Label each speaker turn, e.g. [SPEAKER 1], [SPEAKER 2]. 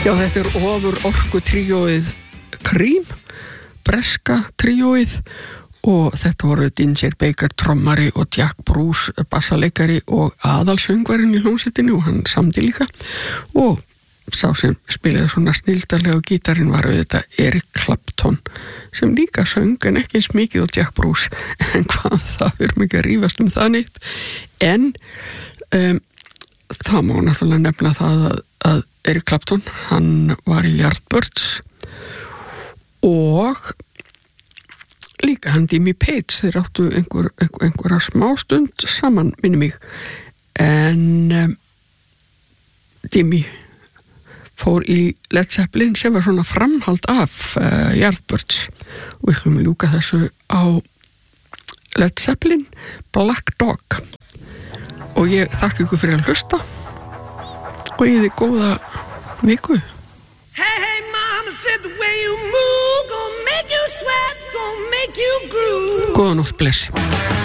[SPEAKER 1] Já, þetta ofur orku tríóið Cream, breska tríóið og þetta voru Ginger Baker trommari og Jack Bruce bassaleikari og aðalsöngvarinn í hljómsveitinni og hann samdi líka og sá sem spilaði svona snildarlega á gítarinn var auðvitað Eric Clapton sem líka söng en ekki eins mikið og Jack Bruce en hvað það fyrir mikið að rífast það neitt en það má náttúrulega nefna það að Eric Clapton, hann var í Yardbirds og líka hann Jimmy Page, þeir áttu einhverja smástund saman, minni mig, en Jimmy fór í Led Zeppelin sem var svona framhald af Yardbirds og við skulum ljúka þessu á Led Zeppelin, Black Dog og ég þakka ykkur fyrir að hlusta og ég þið góða viku.
[SPEAKER 2] Hey, hey, mama said the way you move, gonna make you sweat, gonna make you groove.
[SPEAKER 1] Góða nótt, bless.